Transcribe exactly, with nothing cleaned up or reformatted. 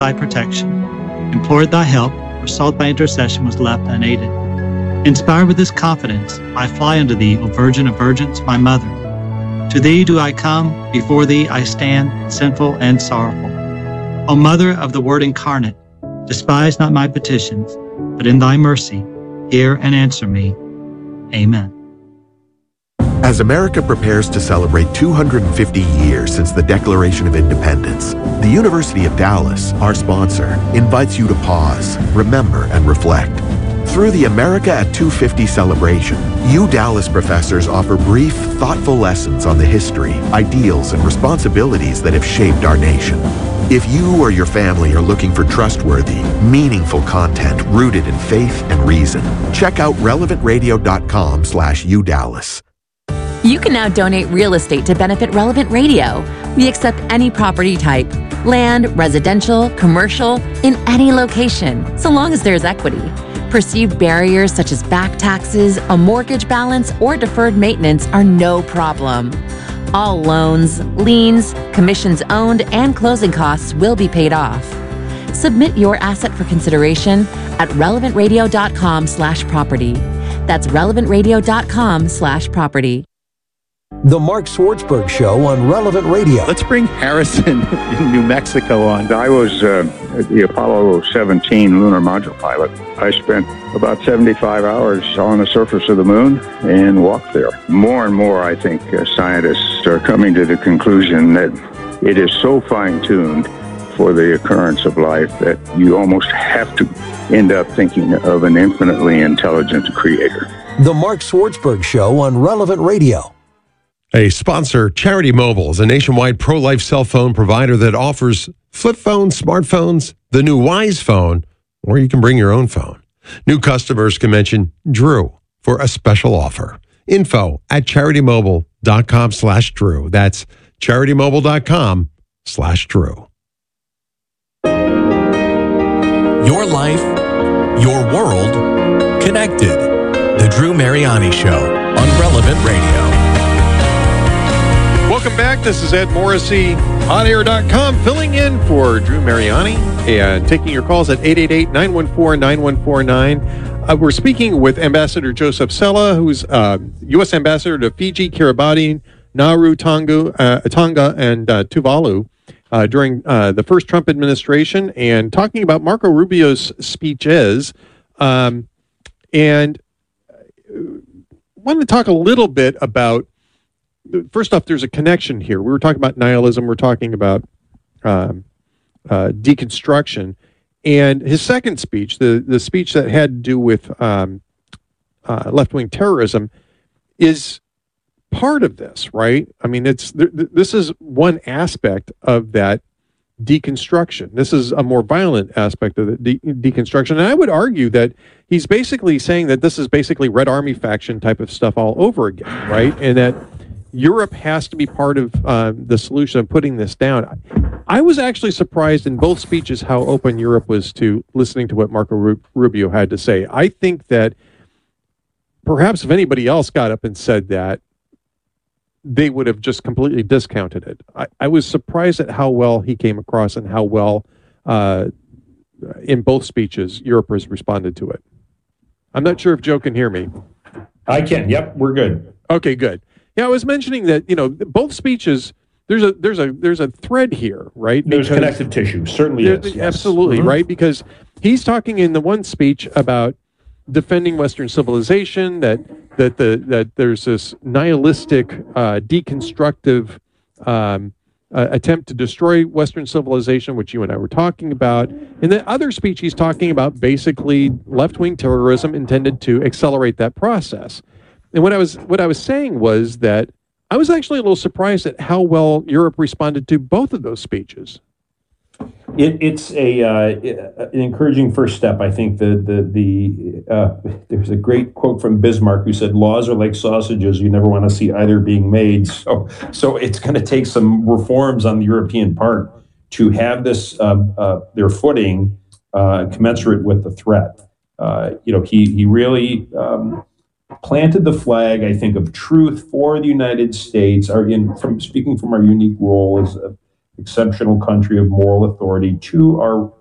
thy protection, implored thy help, or sought thy intercession was left unaided. Inspired with this confidence, I fly unto thee, O Virgin of Virgins, my mother. To thee do I come, before thee I stand, sinful and sorrowful. O Mother of the Word incarnate, despise not my petitions, but in thy mercy, hear and answer me. Amen. As America prepares to celebrate two hundred fifty years since the Declaration of Independence, the University of Dallas, our sponsor, invites you to pause, remember, and reflect. Through the America at two fifty celebration, U Dallas professors offer brief, thoughtful lessons on the history, ideals, and responsibilities that have shaped our nation. If you or your family are looking for trustworthy, meaningful content rooted in faith and reason, check out relevant radio dot com slash U Dallas. You can now donate real estate to benefit Relevant Radio. We accept any property type, land, residential, commercial, in any location, so long as there's equity. Perceived barriers such as back taxes, a mortgage balance, or deferred maintenance are no problem. All loans, liens, commissions owned, and closing costs will be paid off. Submit your asset for consideration at relevant radio dot com slash property. That's relevant radio dot com slash property. The Mark Swartzberg Show on Relevant Radio. Let's bring Harrison in New Mexico on. I was uh, the Apollo seventeen lunar module pilot. I spent about seventy-five hours on the surface of the moon and walked there. More and more, I think, uh, scientists are coming to the conclusion that it is so fine-tuned for the occurrence of life that you almost have to end up thinking of an infinitely intelligent creator. The Mark Swartzberg Show on Relevant Radio. A sponsor, Charity Mobile, is a nationwide pro-life cell phone provider that offers flip phones, smartphones, the new Wise phone, or you can bring your own phone. New customers can mention Drew for a special offer. Info at charitymobile.com slash Drew. That's charitymobile.com slash Drew. Your life, your world, connected. The Drew Mariani Show on Relevant Radio. Welcome back. This is Ed Morrissey, hot air dot com, filling in for Drew Mariani and taking your calls at eight eight eight, nine one four, nine one four nine. Uh, we're speaking with Ambassador Joseph Sella, who's uh, U S Ambassador to Fiji, Kiribati, Nauru, Tonga, uh, Tonga and uh, Tuvalu uh, during uh, the first Trump administration, and talking about Marco Rubio's speeches. Um, and I wanted to talk a little bit about, first off, there's a connection here. We were talking about nihilism. We're talking about um, uh, deconstruction. And his second speech, the, the speech that had to do with um, uh, left-wing terrorism, is part of this, right? I mean, it's th- th- this is one aspect of that deconstruction. This is a more violent aspect of the de- deconstruction. And I would argue that he's basically saying that this is basically Red Army faction type of stuff all over again, right? And that Europe has to be part of uh, the solution of putting this down. I was actually surprised in both speeches how open Europe was to listening to what Marco Rubio had to say. I think that perhaps if anybody else got up and said that, they would have just completely discounted it. I, I was surprised at how well he came across and how well, uh, in both speeches, Europe has responded to it. I'm not sure if Joe can hear me. I can. Yep, we're good. Okay, good. Yeah, I was mentioning that, you know, both speeches, there's a there's a there's a thread here, right? There's because connective tissue, certainly is. Yes. Absolutely, mm-hmm. Right? Because he's talking in the one speech about defending Western civilization, that that the that there's this nihilistic, uh, deconstructive um, uh, attempt to destroy Western civilization, which you and I were talking about. In the other speech, he's talking about basically left-wing terrorism intended to accelerate that process. And what I was what I was saying was that I was actually a little surprised at how well Europe responded to both of those speeches. It, it's a uh, an encouraging first step. I think the the the uh, there's a great quote from Bismarck who said, "Laws are like sausages; you never want to see either being made." So so it's going to take some reforms on the European part to have this uh, uh, their footing uh, commensurate with the threat. Uh, you know, he he really. Um, planted the flag, I think, of truth for the United States, our, in, from speaking from our unique role as a exceptional country of moral authority to our